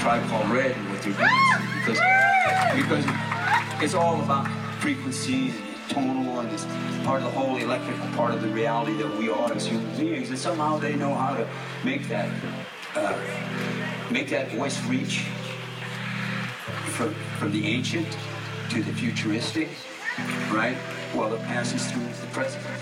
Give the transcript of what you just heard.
Tribe Called Red and what they're doing, because it's all about frequencies and tonal, and it's part of the whole electrical part of the reality that we are as human beings, and somehow they know how to make that voice reach from the ancient to the futuristic, right? While it passes through the present.